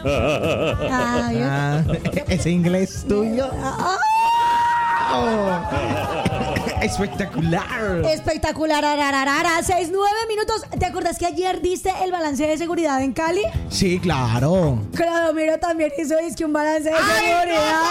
Ese inglés tuyo. Espectacular. Espectacular. 6-9 minutos. ¿Te acuerdas que ayer diste el balance de seguridad en Cali? Sí, claro. Clodomiro también hizo un balance de seguridad.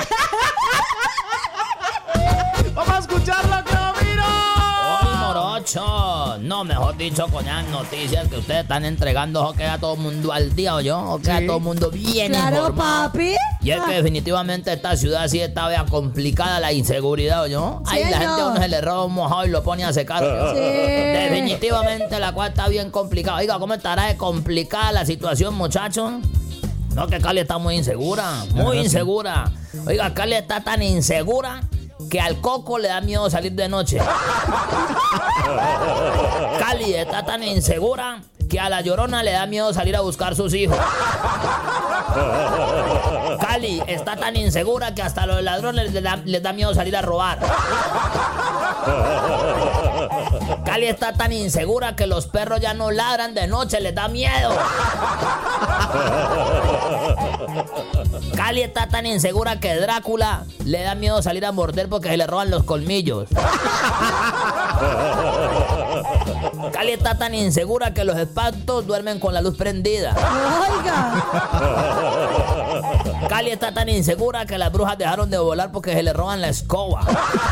Vamos a escucharlo, Clodomiro. ¡Ay, morocho! No, mejor dicho, con las noticias que ustedes están entregando, o queda todo el mundo al día, ¿o yo? O queda todo el mundo bien Claro, informado. papi. Y es que definitivamente esta ciudad sí está vea complicada la inseguridad, ¿o yo? Sí, Ahí la no. gente a uno se le roba un mojado y lo pone a secar, ¿o yo? Sí. Definitivamente la cual está bien complicada. Oiga, ¿cómo estará de complicada la situación, muchachos? No, que Cali está muy insegura, muy insegura. Oiga, Cali está tan insegura que al Coco le da miedo salir de noche. Cali está tan insegura que a la Llorona le da miedo salir a buscar sus hijos. Cali está tan insegura que hasta a los ladrones les da miedo salir a robar. Cali está tan insegura que los perros ya no ladran de noche, les da miedo. Cali está tan insegura que Drácula le da miedo salir a morder porque se le roban los colmillos. Cali está tan insegura que los espantos duermen con la luz prendida. Oiga. Cali está tan insegura que las brujas dejaron de volar porque se le roban la escoba.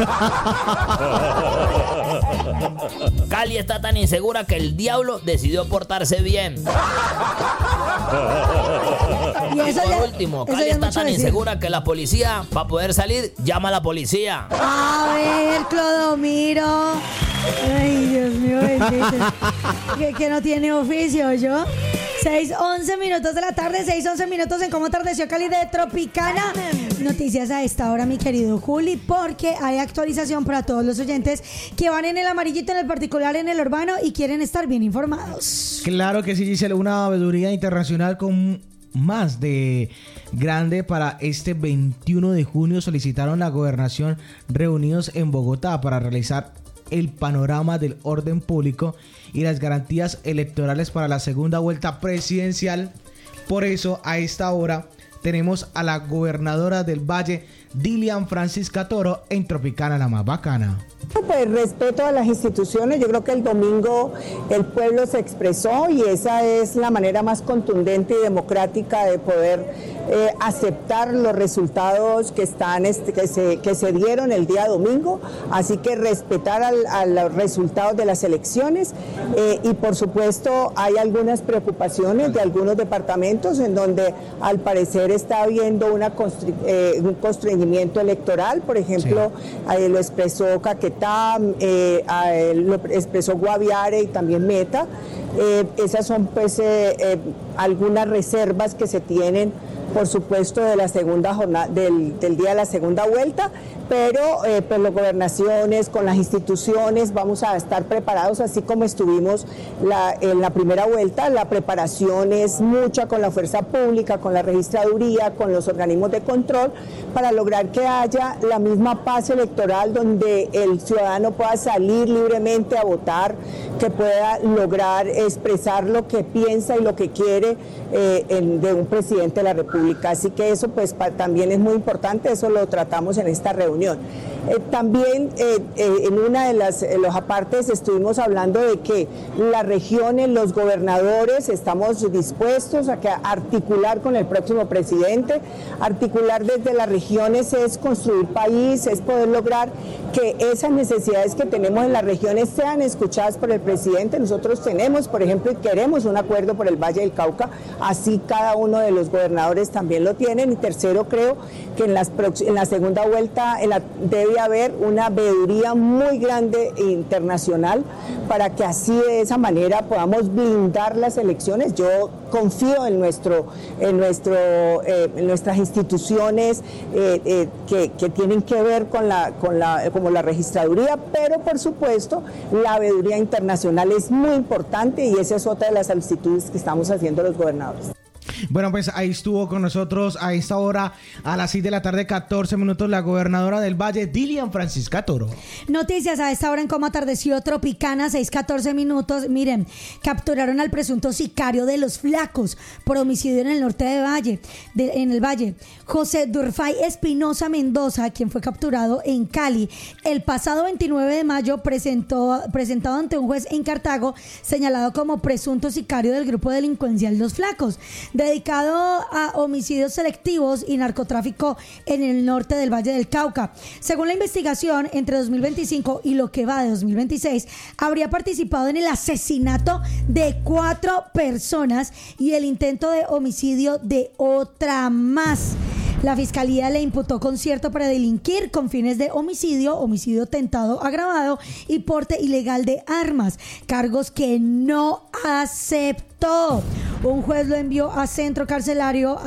Cali está tan insegura que el diablo decidió portarse bien. Y eso Por ya- último, eso Cali ya es está mucho tan decir. insegura que la policía, para poder salir, llama a la policía. A ver, Clodomiro. Ay, Dios mío, bendito. que no tiene oficio, ¿yo? 6:11 minutos de la tarde, 6:11 minutos en cómo atardeció Cali de Tropicana. Noticias a esta hora, mi querido Juli, porque hay actualización para todos los oyentes que van en el amarillito, en el particular, en el urbano y quieren estar bien informados. Claro que sí, Giselle, una veeduría internacional con más de grande para este 21 de junio solicitaron la gobernación reunidos en Bogotá para realizar el panorama del orden público y las garantías electorales para la segunda vuelta presidencial. Por eso, a esta hora tenemos a la gobernadora del Valle, Dilian Francisca Toro, en Tropicana, la más bacana. Pues respeto a las instituciones. Yo creo que el domingo el pueblo se expresó y esa es la manera más contundente y democrática de poder aceptar los resultados que se dieron el día domingo. Así que respetar a los resultados de las elecciones y por supuesto hay algunas preocupaciones de algunos departamentos en donde al parecer está habiendo un constreñimiento electoral. Por ejemplo, lo expresó Caquetá, lo expresó Guaviare y también Meta. Esas son pues algunas reservas que se tienen, por supuesto, de la segunda jornada, del día de la segunda vuelta, pero pues las gobernaciones, con las instituciones, vamos a estar preparados, así como estuvimos en la primera vuelta. La preparación es mucha con la fuerza pública, con la registraduría, con los organismos de control, para lograr que haya la misma paz electoral donde el ciudadano pueda salir libremente a votar, que pueda lograr expresar lo que piensa y lo que quiere de un presidente de la República. Así que eso pues también es muy importante, eso lo tratamos en esta reunión. También en una de los apartes estuvimos hablando de que las regiones, los gobernadores, estamos dispuestos a articular con el próximo presidente. Articular desde las regiones es construir país, es poder lograr que esas necesidades que tenemos en las regiones sean escuchadas por el presidente. Nosotros tenemos, por ejemplo, y queremos un acuerdo por el Valle del Cauca, así cada uno de los gobernadores también lo tienen. Y tercero, creo que en la segunda vuelta debe haber una veeduría muy grande e internacional para que así de esa manera podamos blindar las elecciones. Yo confío en nuestras instituciones que tienen que ver como la registraduría, pero por supuesto la veeduría internacional es muy importante y esa es otra de las solicitudes que estamos haciendo los gobernadores. Bueno, pues ahí estuvo con nosotros a esta hora, a las 6 de la tarde, 14 minutos, la gobernadora del Valle, Dilian Francisca Toro. Noticias a esta hora en cómo atardeció Tropicana, 6:14 minutos. Miren, capturaron al presunto sicario de Los Flacos por homicidio en el norte de Valle, en el Valle. José Durfay Espinosa Mendoza, quien fue capturado en Cali el pasado 29 de mayo, presentado ante un juez en Cartago, señalado como presunto sicario del grupo delincuencial Los Flacos, dedicado a homicidios selectivos y narcotráfico en el norte del Valle del Cauca. Según la investigación, entre 2025 y lo que va de 2026, habría participado en el asesinato de 4 personas y el intento de homicidio de otra más. La fiscalía le imputó concierto para delinquir con fines de homicidio, homicidio tentado agravado y porte ilegal de armas, cargos que no aceptó. Un juez lo envió a centro carcelario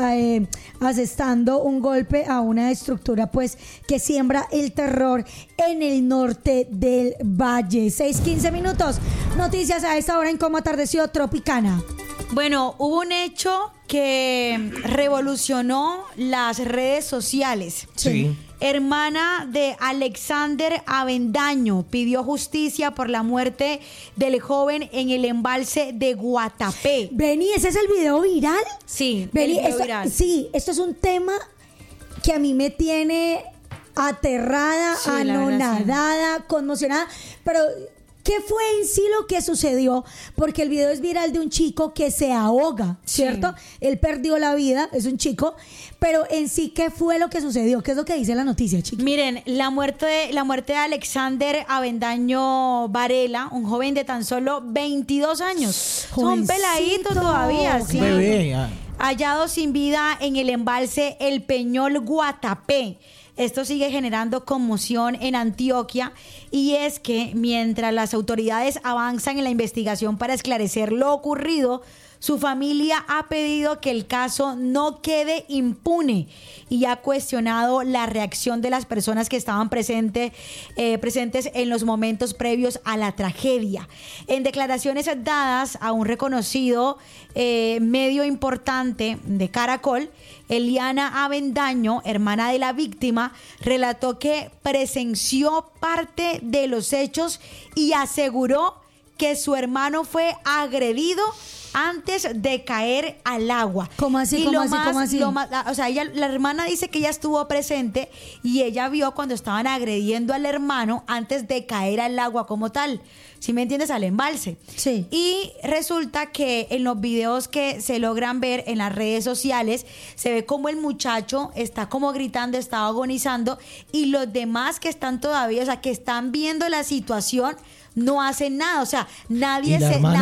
asestando un golpe a una estructura pues que siembra el terror en el norte del Valle. 6:15 minutos. Noticias a esta hora en cómo atardeció Tropicana. Bueno, hubo un hecho que revolucionó las redes sociales. Sí. Hermana de Alexander Avendaño pidió justicia por la muerte del joven en el embalse de Guatapé. Beni, ¿ese es el video viral? Sí, Beni, el video viral. Sí, esto es un tema que a mí me tiene aterrada, Sí, la verdad, anonadada, conmocionada, pero ¿qué fue en sí lo que sucedió? Porque el video es viral de un chico que se ahoga, ¿cierto? Sí. Él perdió la vida, es un chico, pero en sí, ¿qué fue lo que sucedió? ¿Qué es lo que dice la noticia, chicos? Miren, la muerte de Alexander Avendaño Varela, un joven de tan solo 22 años. Son Jovencito. peladitos todavía, sí. Bebé, ya. Hallado sin vida en el embalse El Peñol Guatapé. Esto sigue generando conmoción en Antioquia y es que mientras las autoridades avanzan en la investigación para esclarecer lo ocurrido, su familia ha pedido que el caso no quede impune y ha cuestionado la reacción de las personas que estaban presentes en los momentos previos a la tragedia. En declaraciones dadas a un reconocido medio importante de Caracol, Eliana Avendaño, hermana de la víctima, relató que presenció parte de los hechos y aseguró que su hermano fue agredido antes de caer al agua. ¿Cómo así? Y ¿Cómo así? o sea, la hermana dice que ella estuvo presente y ella vio cuando estaban agrediendo al hermano antes de caer al agua como tal. ¿Sí me entiendes? Al embalse. Sí. Y resulta que en los videos que se logran ver en las redes sociales, se ve como el muchacho está como gritando, está agonizando, y los demás que están todavía, o sea, que están viendo la situación, no hacen nada. O sea, nadie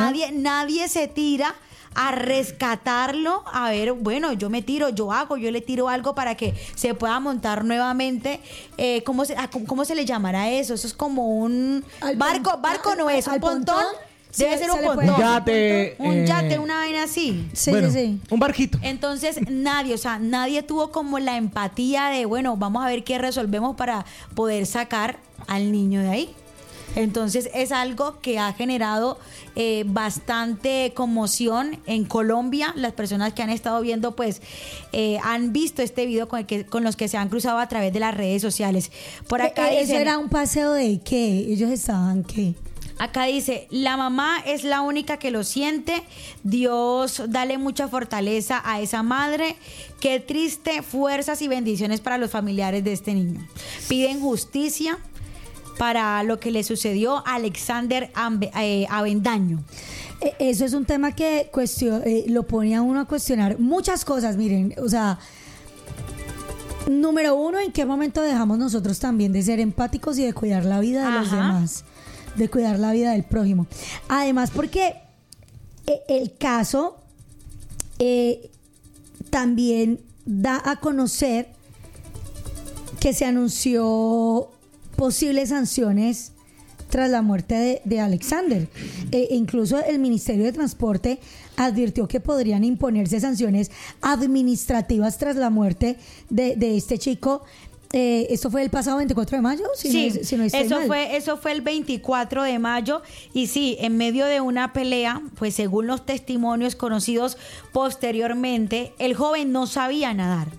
se tira a rescatarlo, a ver, bueno, yo le tiro algo para que se pueda montar nuevamente. ¿Cómo se le llamará eso? Eso es como un barco no es, un pontón. Debe ser un pontón. Un yate, una vaina así. Sí, bueno, sí. un barquito. Entonces nadie tuvo como la empatía de, bueno, vamos a ver qué resolvemos para poder sacar al niño de ahí. Entonces es algo que ha generado bastante conmoción en Colombia. Las personas que han estado viendo pues han visto este video con los que se han cruzado a través de las redes sociales. Por acá ¿Eso dicen, era un paseo de qué? ¿Ellos estaban qué? acá dice, la mamá es la única que lo siente. Dios, dale mucha fortaleza a esa madre. Qué triste, fuerzas y bendiciones para los familiares de este niño. Piden justicia para lo que le sucedió a Alexander Avendaño. Eso es un tema que lo pone a uno a cuestionar muchas cosas, miren, o sea, número uno, ¿en qué momento dejamos nosotros también de ser empáticos y de cuidar la vida de los demás? De cuidar la vida del prójimo. Además, porque el caso también da a conocer que se anunció posibles sanciones tras la muerte de Alexander. Incluso el Ministerio de Transporte advirtió que podrían imponerse sanciones administrativas tras la muerte de este chico. Esto fue el pasado 24 de mayo, si no estoy mal. Eso fue el 24 de mayo y sí, en medio de una pelea, pues según los testimonios conocidos posteriormente, el joven no sabía nadar,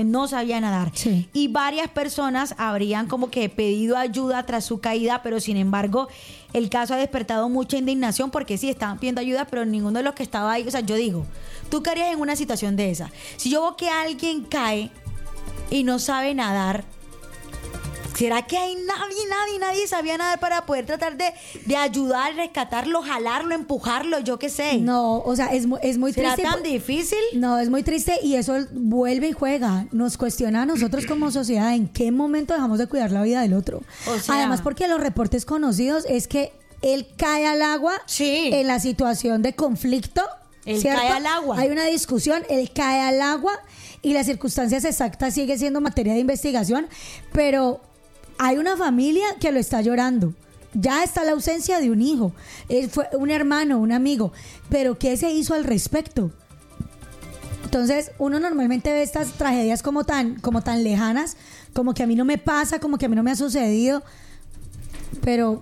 Sí. y varias personas habrían como que pedido ayuda tras su caída, pero sin embargo, el caso ha despertado mucha indignación porque sí, estaban pidiendo ayuda, pero ninguno de los que estaba ahí, o sea, yo digo, ¿tú qué harías en una situación de esa? Si yo veo que alguien cae y no sabe nadar, ¿será que hay nadie sabía nadar para poder tratar de ayudar, rescatarlo, jalarlo, empujarlo, yo qué sé? No, o sea, es muy ¿Será triste. tan difícil? No, es muy triste y eso vuelve y juega. Nos cuestiona a nosotros como sociedad en qué momento dejamos de cuidar la vida del otro. O sea, además, porque los reportes conocidos es que él cae al agua Sí. en la situación de conflicto. Él ¿cierto? cae al agua. Hay una discusión, él cae al agua y las circunstancias exactas sigue siendo materia de investigación, pero hay una familia que lo está llorando. Ya está la ausencia de un hijo. Él fue un hermano, un amigo. Pero ¿qué se hizo al respecto? Entonces, uno normalmente ve estas tragedias como tan lejanas, como que a mí no me pasa, como que a mí no me ha sucedido. Pero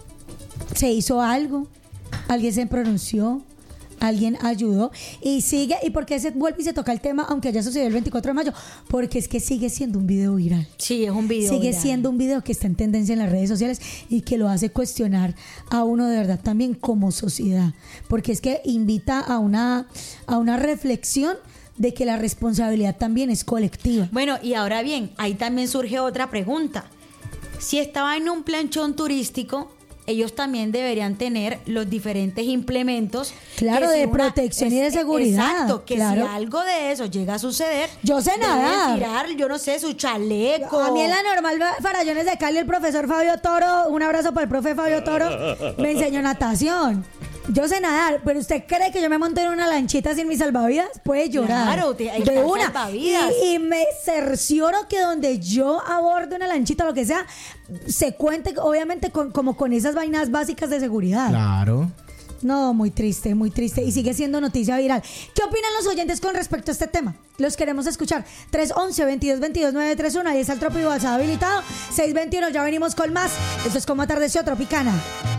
se hizo algo. Alguien se pronunció. Alguien ayudó y sigue. ¿Y por qué se vuelve y se toca el tema aunque ya sucedió el 24 de mayo? Porque es que sigue siendo un video viral. Sí, es un video Sigue viral. siendo un video que está en tendencia en las redes sociales y que lo hace cuestionar a uno de verdad también como sociedad. Porque es que invita a una reflexión de que la responsabilidad también es colectiva. Bueno, y ahora bien, ahí también surge otra pregunta. Si estaba en un planchón turístico, ellos también deberían tener los diferentes implementos. Claro, que si de protección y de seguridad. Exacto, que claro. si algo de eso llega a suceder, Yo sé deben nadar. tirar, yo no sé, su chaleco. A mí en la normal Farallones de Cali, el profesor Fabio Toro, un abrazo para el profe Fabio Toro, me enseñó natación. Yo sé nadar, pero ¿usted cree que yo me monto en una lanchita sin mis salvavidas? Puede llorar. Claro, ahí está de el una. salvavidas. Y me cercioro que donde yo aborde una lanchita, lo que sea, se cuente obviamente como con esas vainas básicas de seguridad. Claro. No, muy triste, muy triste. Y sigue siendo noticia viral. ¿Qué opinan los oyentes con respecto a este tema? Los queremos escuchar. 311-2222-931. Ahí está el Tropi WhatsApp habilitado. 621, ya venimos con más. Esto es Como Atardeció Tropicana.